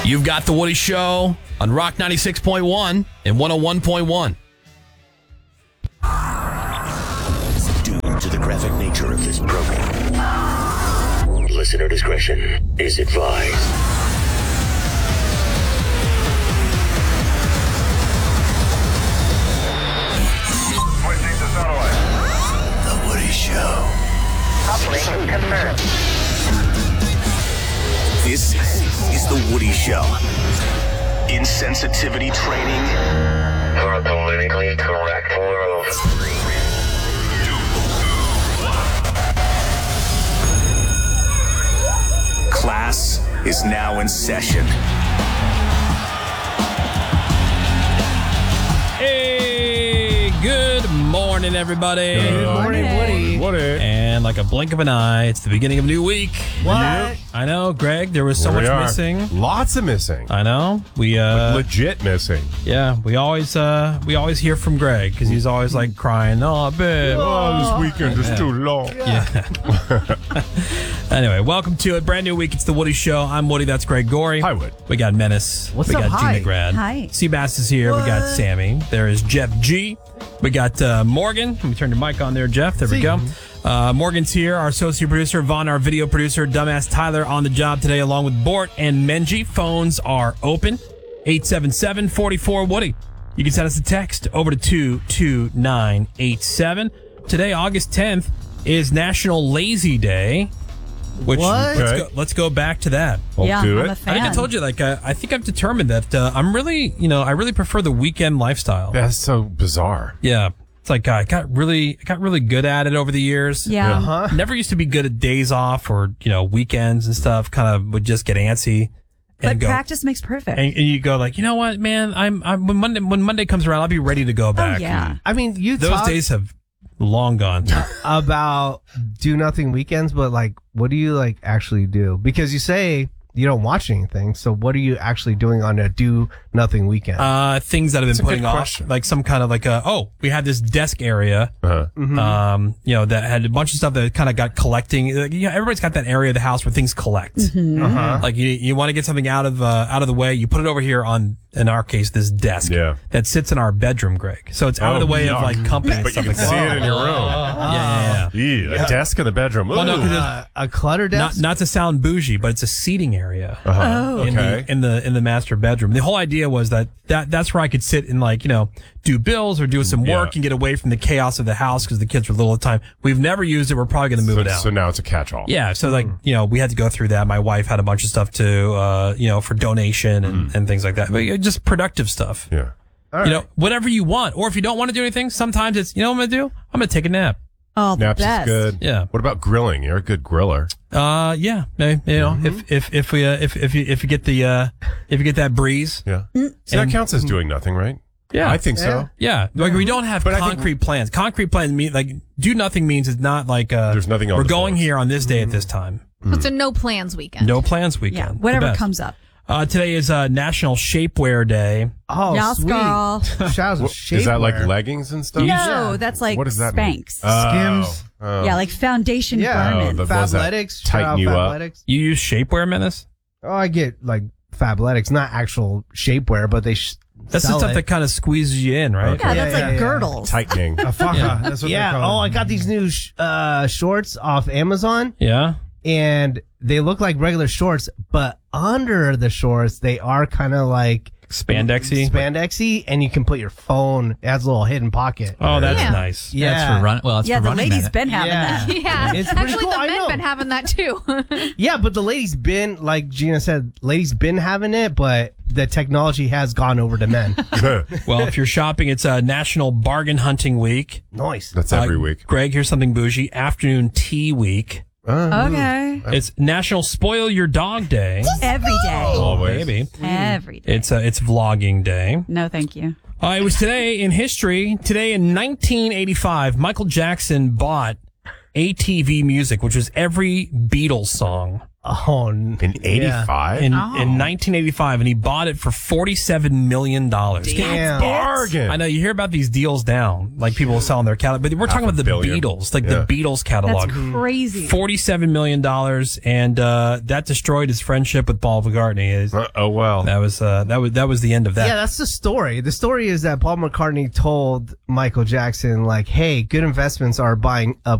You've got The Woody Show on Rock 96.1 and 101.1. Due to the graphic nature of this program, listener discretion is advised. Switching to satellite. The Woody Show. Operation confirmed. This is The Woody Show. Insensitivity training For a politically correct world. class is now in session. Hey, good morning, everybody. Good morning, Woody. And like a blink of an eye, it's the beginning of a new week. What? I know, Greg, there was so much missing. Lots of missing. I know. We Legit missing. yeah, we always hear from Greg because he's always like crying, "Oh, babe." Oh, this weekend is too long. Anyway, welcome to a brand new week. It's the Woody Show. I'm Woody. That's Greg Gorey. Hi, Wood. We got Menace. What's we up? got Hi. G McGrad. Hi. Seabass is here. We got Sammy. There is Jeff G. We got Morgan. Let me turn your mic on there, Jeff. There we go. Morgan's here. Our associate producer, Vaughn, our video producer, dumbass Tyler on the job today, along with Bort and Menji. Phones are open. 877-44-WOODY. You can send us a text over to 22987. Today, August 10th, is National Lazy Day. Which What? let's go back to that. I'll do I'm it. a I fan. think I told you, like, I think I've determined that I'm really, I really prefer the weekend lifestyle. That's so bizarre. Yeah. It's like I got really good at it over the years. Yeah. Uh-huh. Never used to be good at days off or, weekends and stuff. Kind of would just get antsy But and go. practice makes perfect. And you go like, you know what, man, I'm when Monday comes around, I'll be ready to go back. Oh, yeah. I mean, you Those talk days have long gone. about do nothing weekends, but like, what do you like actually do? Because you say you don't watch anything, so what are you actually doing on a do nothing weekend? Things that have That's been a putting good off, question. like some kind of like we had this desk area. Uh-huh. That had a bunch of stuff that kind of got collecting. Like, everybody's got that area of the house where things collect. Uh-huh. Like you want to get something out of the way, you put it over here on, in our case, this desk Yeah. that sits in our bedroom, Greg. So it's out of the way of like company and But you stuff can like see that. it in your room. Yeah. Yeah, a desk in the bedroom. Well, no, Ooh. 'cause A clutter desk? Not to sound bougie, but it's a seating area. Okay. In the master bedroom. The whole idea was that's where I could sit and do bills or do some work Yeah. and get away from the chaos of the house because the kids were little at the time. We've never used it. We're probably going to move it out. So now it's a catch-all. Yeah, so we had to go through that. My wife had a bunch of stuff to, for donation and things like that. But just productive stuff. Yeah. Whatever you want. Or if you don't want to do anything, sometimes it's, what I'm going to do? I'm going to take a nap. Oh, the Naps best. is good. Yeah. What about grilling? You're a good griller. Yeah. If you get that breeze. Yeah. So that And- counts as doing nothing, right? Yeah. I think so. Yeah. Like we don't have But I think- concrete plans. Concrete plans mean do nothing means it's not like, There's nothing on we're the going books. here on this day at this time. It's a no plans weekend. No plans Yeah. weekend. Whatever The best. comes up. Today is National Shapewear Day. Oh, Yes, sweet. girl. Shout out to Is that like shapewear. leggings and stuff? No, that's like What does that mean? Spanx. Skims. Oh. Yeah, like foundation Yeah. garments. the ones that Fabletics. Shout tighten out you up. Fabletics. You use shapewear, Menace? Oh, I get like Fabletics, not actual shapewear, but they That's the sell stuff it. that kind of squeezes you in, right? Yeah, that's Yeah, like yeah. girdles. Tightening. That's what Yeah. they're called. I got these new shorts off Amazon, Yeah. and they look like regular shorts, but under the shorts they are kind of like Spandexy. spandexy, and you can put your phone. It has a little hidden pocket. Oh, that's Yeah. nice. Yeah. That's for run. Well, it's Yeah, for the running. ladies man. been having Yeah. that. Yeah, It's pretty actually, cool, the I men know. been having that too. Yeah, but the ladies been, like Gina said, ladies been having it, but the technology has gone over to men. Well, if you're shopping, it's National Bargain Hunting Week. Nice. That's every week. Greg, here's something bougie. Afternoon Tea Week. Okay. It's National Spoil Your Dog Day. Every day. Always. Maybe. Every day. It's vlogging day. No, thank you. It was today in history. Today in 1985, Michael Jackson bought ATV Music, which was every Beatles song Oh, In 85? in 1985, and he bought it for $47 million. damn. Bargain. I know you hear about these deals now, like people selling their catalog, but we're talking about the billion. Beatles, like Yeah. the Beatles catalog. That's crazy. $47 million, and that destroyed his friendship with Paul McCartney. Oh, well. That was the end of that. Yeah, that's the story. The story is that Paul McCartney told Michael Jackson, like, hey, good investments are buying a